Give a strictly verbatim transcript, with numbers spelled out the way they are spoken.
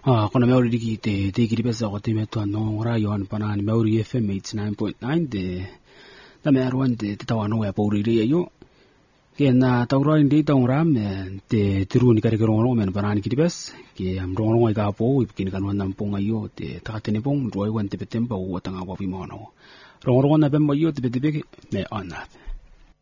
Ah, kona meori riki te te kiri pesa o te metua no ora yon pana ni meori F M eighty-nine point nine te ta me arwan te te tawa no e pauri ri yo ke na taura ndi ta ora me te tiru ni kare kero no me pana ni kiri pes ke am ro no ga po i kin kan wan ponga yo te ta te ne pong roi wan te petempa o tanga wa vi mono ro ro na be mo yo te be me ona